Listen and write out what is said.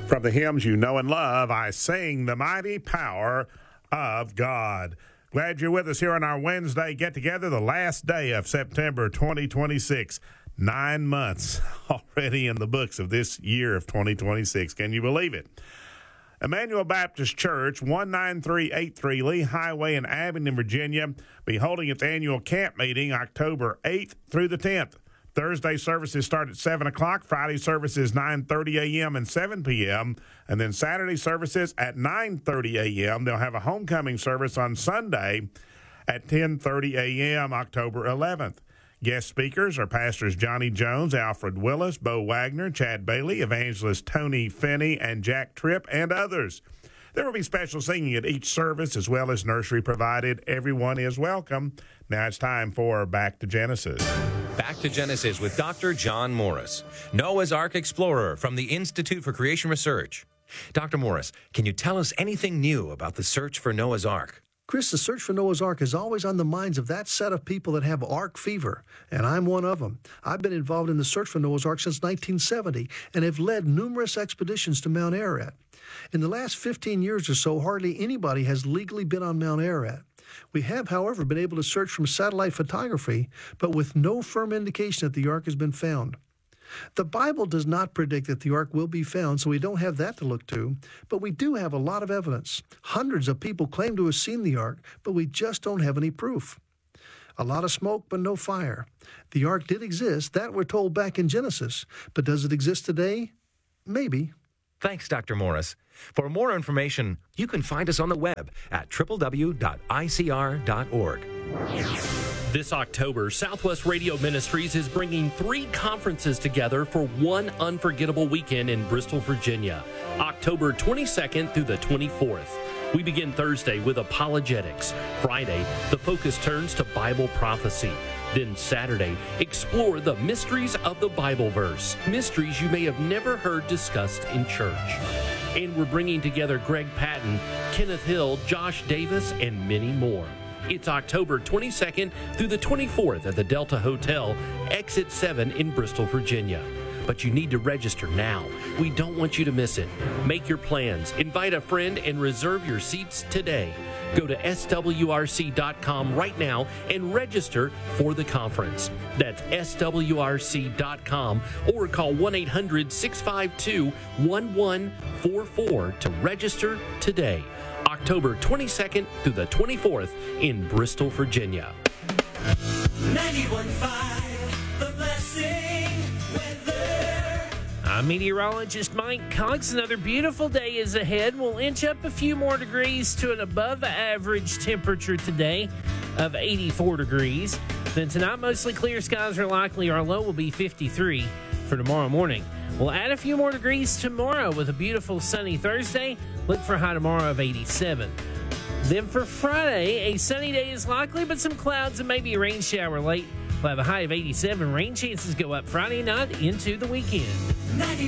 From the hymns you know and love, I sing the mighty power of God. Glad you're with us here on our Wednesday get-together, the last day of September 2026. 9 months already in the books of this year of 2026. Can you believe it? Emmanuel Baptist Church, 19383 Lee Highway in Abingdon, Virginia, be holding its annual camp meeting October 8th through the 10th. Thursday services start at 7 o'clock, Friday services 9:30 a.m. and 7 p.m., and then Saturday services at 9:30 a.m. They'll have a homecoming service on Sunday at 10:30 a.m. October 11th. Guest speakers are Pastors Johnny Jones, Alfred Willis, Bo Wagner, Chad Bailey, Evangelist Tony Finney, and Jack Tripp, and others. There will be special singing at each service as well as nursery provided. Everyone is welcome. Now it's time for Back to Genesis. Back to Genesis with Dr. John Morris, Noah's Ark Explorer from the Institute for Creation Research. Dr. Morris, can you tell us anything new about the search for Noah's Ark? Chris, the search for Noah's Ark is always on the minds of that set of people that have Ark fever, and I'm one of them. I've been involved in the search for Noah's Ark since 1970 and have led numerous expeditions to Mount Ararat. In the last 15 years or so, hardly anybody has legally been on Mount Ararat. We have, however, been able to search from satellite photography, but with no firm indication that the Ark has been found. The Bible does not predict that the Ark will be found, so we don't have that to look to, but we do have a lot of evidence. Hundreds of people claim to have seen the Ark, but we just don't have any proof. A lot of smoke, but no fire. The Ark did exist, that we're told back in Genesis, but does it exist today? Maybe. Thanks, Dr. Morris. For more information, you can find us on the web at www.icr.org. This October, Southwest Radio Ministries is bringing 3 conferences together for one unforgettable weekend in Bristol, Virginia, October 22nd through the 24th. We begin Thursday with apologetics. Friday, the focus turns to Bible prophecy. Then Saturday, explore the mysteries of the Bible verse, mysteries you may have never heard discussed in church. And we're bringing together Greg Patton, Kenneth Hill, Josh Davis, and many more. It's October 22nd through the 24th at the Delta Hotel, Exit 7 in Bristol, Virginia. But you need to register now. We don't want you to miss it. Make your plans, invite a friend, and reserve your seats today. Go to swrc.com right now and register for the conference. That's swrc.com or call 1-800-652-1144 to register today. October 22nd through the 24th in Bristol, Virginia. 91.5, The Blessing weather. I'm meteorologist Mike Cox. Another beautiful day is ahead. We'll inch up a few more degrees to an above average temperature today of 84 degrees. Then tonight, mostly clear skies are likely. Our low will be 53 for tomorrow morning. We'll add a few more degrees tomorrow with a beautiful sunny Thursday. Look for a high tomorrow of 87. Then for Friday, a sunny day is likely, but some clouds and maybe a rain shower late. We'll have a high of 87. Rain chances go up Friday night into the weekend.